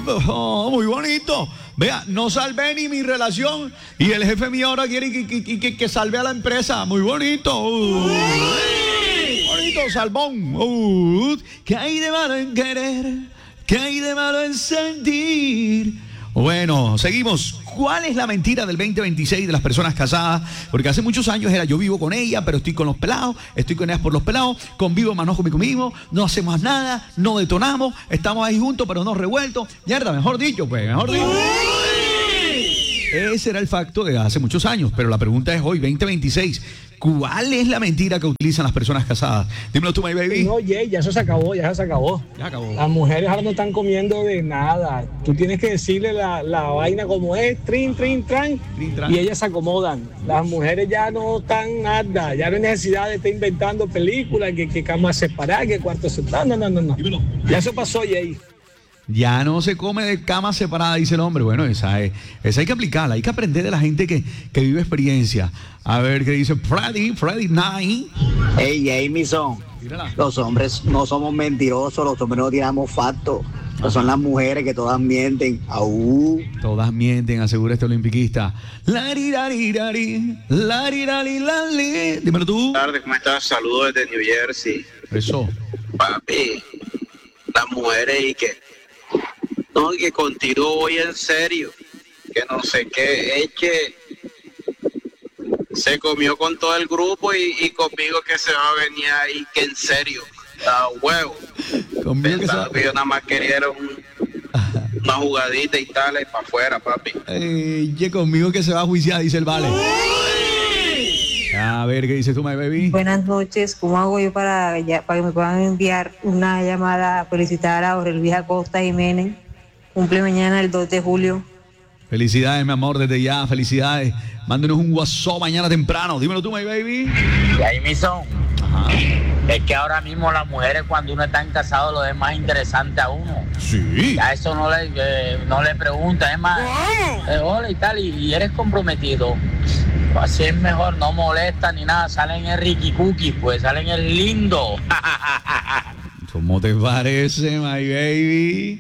Oh, muy bonito. Vea, no salvé ni mi relación y el jefe mío ahora quiere que salve a la empresa. Muy bonito. Bonito, salmón. ¿Qué hay de malo en querer? ¿Qué hay de malo en sentir? Bueno, seguimos. ¿Cuál es la mentira del 2026 de las personas casadas? Porque hace muchos años era yo vivo con ella, pero estoy con los pelados, estoy con ellas por los pelados, convivo más no conmigo, no hacemos nada, no detonamos, estamos ahí juntos, pero no revueltos. Mierda, mejor dicho, pues, mejor dicho. Ese era el facto de hace muchos años, pero la pregunta es hoy, 2026. ¿Cuál es la mentira que utilizan las personas casadas? Dímelo tú, my baby. No, Jay, ya eso se acabó, ya se acabó. Ya acabó. Las mujeres ahora no están comiendo de nada. Tú tienes que decirle la vaina como es, trin, y ellas se acomodan. Las mujeres ya no están nada, ya no hay necesidad de estar inventando películas, que cama separada, que cuarto separado. No. Dímelo. Ya eso pasó, Jay. Ya no se come de cama separada, dice el hombre. Bueno, esa hay que aplicarla, hay que aprender de la gente que vive experiencia. A ver qué dice Freddy Night. Hey, Jamison, los hombres no somos mentirosos, los hombres no tiramos factos. No son las mujeres que todas mienten. Todas mienten, asegura este olimpiquista. Larirari, larirari. Dímelo tú. Buenas tardes, ¿cómo estás? Saludos desde New Jersey. Eso. Papi, las mujeres y que... No, que contigo voy en serio. Que no sé qué, es que se comió con todo el grupo y conmigo que se va a venir ahí, que en serio. Da huevo. Conmigo que yo nada más quería era una jugadita y tal, y para afuera, papi. Que conmigo que se va a juiciar, dice el vale. A ver, ¿qué dices tú, my baby? Buenas noches, ¿cómo hago yo para que me puedan enviar una llamada a felicitar a Aurelvis Acosta Jiménez? Cumple mañana el 2 de julio. Felicidades, mi amor, desde ya, felicidades. Mándenos un WhatsApp mañana temprano. Dímelo tú, my baby. Y ahí mismo. Es que ahora mismo las mujeres cuando uno está en casado lo es más interesante a uno. Sí. A eso no le preguntan, es más, hola y tal, y eres comprometido. Así es mejor, no molesta ni nada, salen el Ricky Cookie, pues salen el lindo. ¿Cómo te parece, my baby?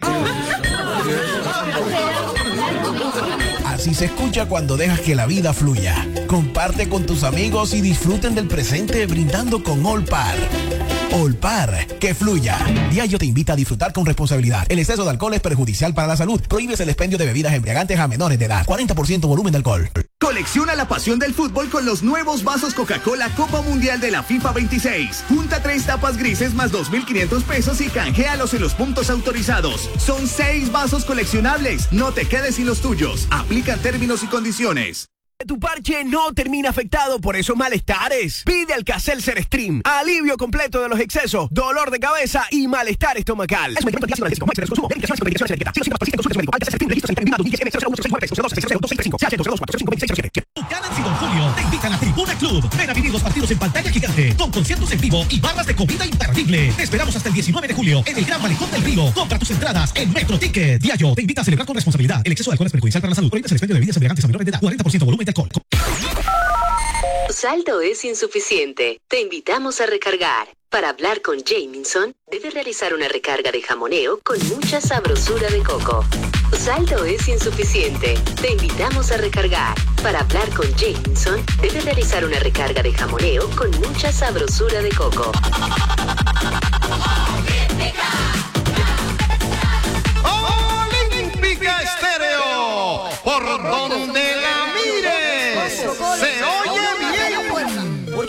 Así se escucha cuando dejas que la vida fluya. Comparte con tus amigos y disfruten del presente brindando con All Par. All Par, que fluya. Diageo te invita a disfrutar con responsabilidad. El exceso de alcohol es perjudicial para la salud. Prohíbes el expendio de bebidas embriagantes a menores de edad. 40% volumen de alcohol. Colecciona la pasión del fútbol con los nuevos vasos Coca-Cola Copa Mundial de la FIFA 26. Junta 3 tapas grises más 2.500 pesos y canjealos en los puntos autorizados. Son 6 vasos coleccionables. No te quedes sin los tuyos. Aplican términos y condiciones. Tu parche no termina afectado por esos malestares. Pide Alka-Seltzer Stream. Alivio completo de los excesos, dolor de cabeza y malestar estomacal. Es un medicamento antiácido analgésico. Buchanan y Don Julio te invitan a Tribuna Club. Ven a vivir los partidos en pantalla gigante, con conciertos en vivo y barras de comida imperdible. Te esperamos hasta el 19 de julio en el Gran Malecón del Río. Compra tus entradas en Metro Ticket. Diageo te invita a celebrar con responsabilidad. El exceso de alcohol es perjudicial para la salud. Prohíbes el expendio de bebidas embriagantes a menores de edad. 40% volumen de alcohol. Saldo es insuficiente. Te invitamos a recargar. Para hablar con Jamison, debe realizar una recarga de jamoneo con mucha sabrosura de coco. Saldo es insuficiente. Te invitamos a recargar. Para hablar con Jamison, debe realizar una recarga de jamoneo con mucha sabrosura de coco. Olímpica Estéreo, por donde la mires, se oye.